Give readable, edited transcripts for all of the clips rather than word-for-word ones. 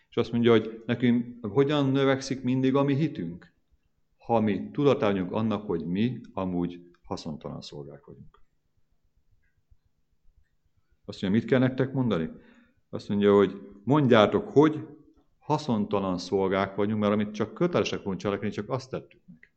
És azt mondja, hogy nekünk hogyan növekszik mindig a mi hitünk, ha mi tudatában vagyunk annak, hogy mi amúgy haszontalan szolgák vagyunk. Azt mondja, mit kell nektek mondani? Azt mondja, hogy mondjátok, hogy haszontalan szolgák vagyunk, mert amit csak kötelesek volunk cselekedni, csak azt tettük meg.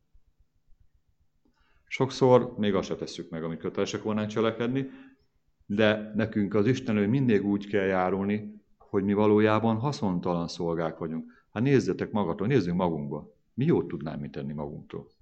Sokszor még azt se tesszük meg, amit kötelesek volnánk cselekedni, de nekünk az Istenről mindig úgy kell járulni, hogy mi valójában haszontalan szolgák vagyunk. Hát nézzetek magatól, nézzünk magunkba. Mi jót tudnánk mit tenni magunktól?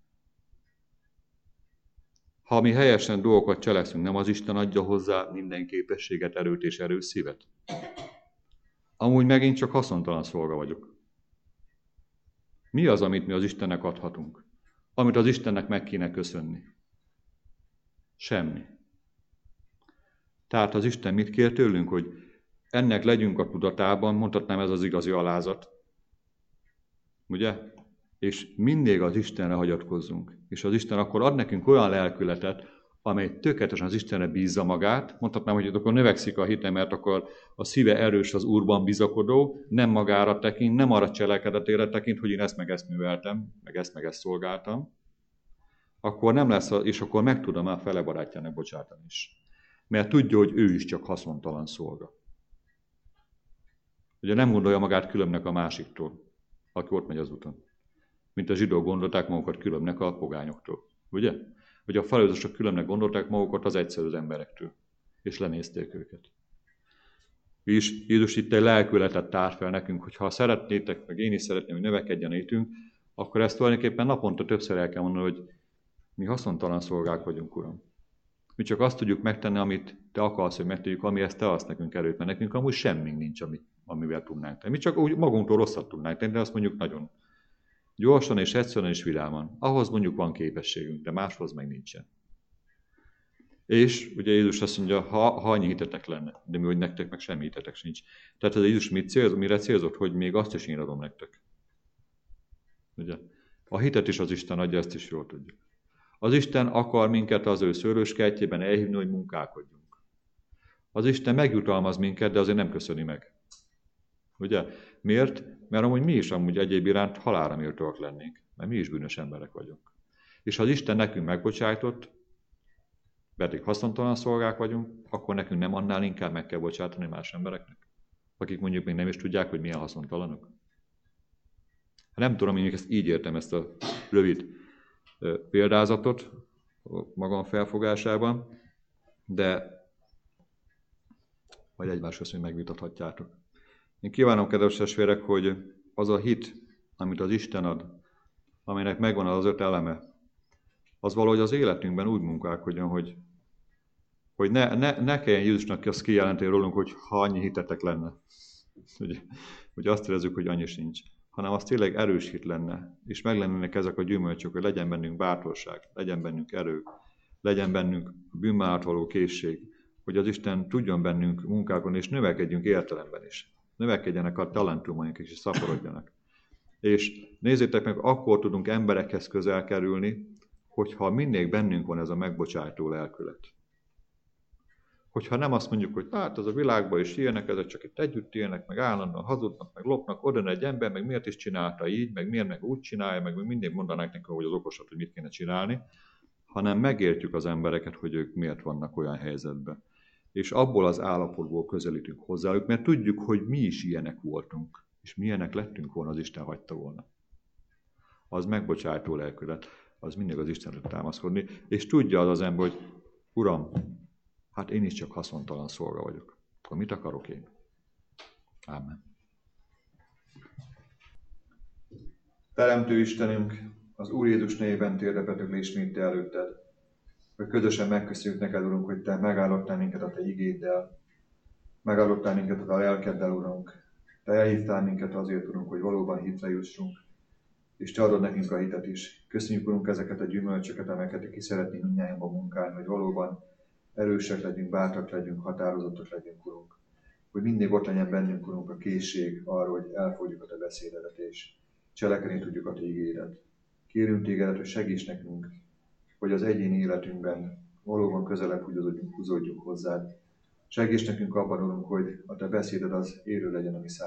Ha mi helyesen dolgokat cselekszünk, nem az Isten adja hozzá minden képességet, erőt és erős szívet? Amúgy megint csak haszontalan szolga vagyok. Mi az, amit mi az Istennek adhatunk? Amit az Istennek meg kéne köszönni? Semmi. Tehát az Isten mit kér tőlünk, hogy ennek legyünk a tudatában, mondhatnám, ez az igazi alázat. Ugye? És mindig az Istenre hagyatkozzunk. És az Isten akkor ad nekünk olyan lelkületet, amely tökéletesen az Istenre bízza magát. Mondhatnám, hogy akkor növekszik a hite, mert akkor a szíve erős, az Úrban bizakodó, nem magára tekint, nem arra cselekedetére tekint, hogy én ezt meg ezt műveltem, meg ezt szolgáltam. Akkor nem lesz, és akkor meg tudom már fele barátjának bocsátani is. Mert tudja, hogy ő is csak haszontalan szolga. Ugye nem gondolja magát különbnek a másiktól, aki ott megy az úton. Mint a zsidók gondolták magukat különbnek a pogányoktól. Ugye? Vagy a farizeusok különbnek gondolták magukat az egyszerű emberektől. És lenézték őket. És Jézus itt egy lelkületet tár fel nekünk, hogy ha szeretnétek, meg én is szeretném, hogy növekedjen a hitünk, akkor ezt tulajdonképpen naponta többször el kell mondani, hogy mi haszontalan szolgák vagyunk, Uram. Mi csak azt tudjuk megtenni, amit te akarsz, hogy megtegyük, amihez te adsz nekünk erőt, mert nekünk amúgy semmink nincs, amivel tudnánk tenni. Mi csak úgy magunktól rosszat tudnánk tenni, de azt mondjuk nagyon gyorsan és egyszerűen és vidáman. Ahhoz mondjuk van képességünk, de máshoz meg nincsen. És ugye Jézus azt mondja, ha annyi hitetek lenne, de mi, hogy nektek meg semmi hitetek sincs. Tehát ez Jézus mire célzott, hogy még azt is én adom nektek. Ugye? A hitet is az Isten adja, ezt is jól tudjuk. Az Isten akar minket az ő szőlőskertjében elhívni, hogy munkálkodjunk. Az Isten megjutalmaz minket, de azért nem köszöni meg. Ugye? Miért? Mert amúgy mi is egyéb iránt halálra méltóak lennénk, mert mi is bűnös emberek vagyunk. És ha az Isten nekünk megbocsájtott, pedig haszontalan szolgák vagyunk, akkor nekünk nem annál inkább meg kell bocsátani más embereknek, akik mondjuk még nem is tudják, hogy milyen haszontalanok. Nem tudom, én ezt így értem, ezt a rövid példázatot magam felfogásában, de majd egymás közt megvitathatjátok. Én kívánom, kedves testvérek, hogy az a hit, amit az Isten ad, aminek megvan az 5 eleme, az valahogy az életünkben úgy munkálkodjon, hogy ne kelljen Jézusnak azt kijelenteni rólunk, hogy ha annyi hitetek lenne. Hogy azt érezzük, hogy annyi sincs. Hanem az tényleg erős hit lenne, és meg lennének ezek a gyümölcsök, hogy legyen bennünk bátorság, legyen bennünk erő, legyen bennünk bűnbánat való készség, hogy az Isten tudjon bennünk munkálkodni, és növekedjünk értelemben is. Növekedjenek a talentumaink is, és szaporodjanak. És nézzétek meg, akkor tudunk emberekhez közel kerülni, hogyha mindig bennünk van ez a megbocsájtó lelkület. Hogyha nem azt mondjuk, hogy hát az a világban is ilyenek, ezek csak itt együtt élnek, meg állandóan hazudnak, meg lopnak, oda egy ember, meg miért is csinálta így, meg miért meg úgy csinálja, meg mindig mondanák neki, hogy az okosat, hogy mit kéne csinálni, hanem megértjük az embereket, hogy ők miért vannak olyan helyzetben. És abból az állapotból közelítünk hozzájuk, mert tudjuk, hogy mi is ilyenek voltunk, és milyenek lettünk volna, az Isten hagyta volna. Az megbocsájtó lelkület, az mindig az Istenre támaszkodni, és tudja az ember, hogy Uram, hát én is csak haszontalan szolga vagyok. Akkor mit akarok én? Ámen. Teremtő Istenünk, az Úr Jézus névében térdepettünk le ismét te előtted, hogy közösen megköszönjük neked, Urunk, hogy te megállottál minket a te igéddel, megállottál minket a lelkeddel, Urunk. Te elhívtál minket azért, Urunk, hogy valóban hitre jussunk, és te adod nekünk a hitet is. Köszönjük, Urunk, ezeket a gyümölcsöket, amelyeket ki szeretnénk mindnyájunkban munkálni, hogy valóban erősek legyünk, bátrak legyünk, határozottak legyünk, Urunk. Hogy mindig ott legyen bennünk, Urunk, a készség arra, hogy elfogadjuk a te beszédedet, és cselekedni tudjuk a te igédet. Kérünk tégedet, hogy segíts nekünk, hogy az egyéni életünkben valóban közelebb húzódjunk hozzád. Segíts nekünk abban, Urunk, hogy a te beszéded az élő legyen a mi számunkra.